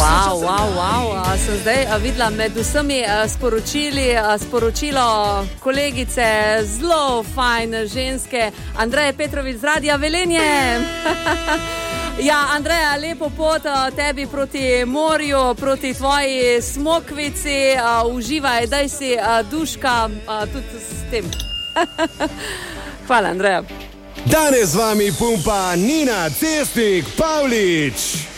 Wow. Sem zdaj videla med vsemi sporočilo kolegice, zelo fajne ženske, Andreje Petrovič z Radia Velenje. Ja, Andreja, lepo pot tebi proti morju, proti tvoji smokvici, uživaj, daj si duška tudi s tem. Hvala, Andreja. Danes z vami pumpa Nina Cestnik Pavlič.